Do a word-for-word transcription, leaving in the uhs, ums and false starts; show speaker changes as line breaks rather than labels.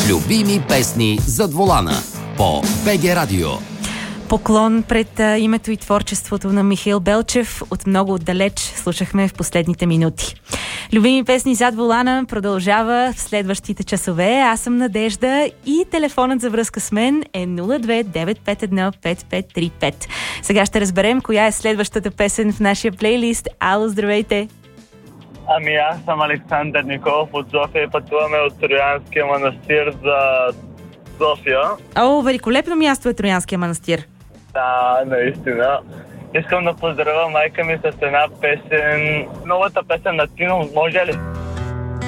Любими песни зад волана по БГ Радио.
Поклон пред а, името и творчеството на Михаил Белчев. От много отдалеч слушахме в последните минути. Любими песни зад волана продължава в следващите часове. Аз съм Надежда и телефонът за връзка с мен е нула две девет пет едно пет пет три пет. Сега ще разберем коя е следващата песен в нашия плейлист. Ало, здравейте!
Ами аз съм Александър Николов от София и пътуваме от Троянския манастир за София.
О, великолепно място е Троянския манастир.
Да, наистина. Искам да поздравя майка ми с една песен, новата песен на Тино, може ли?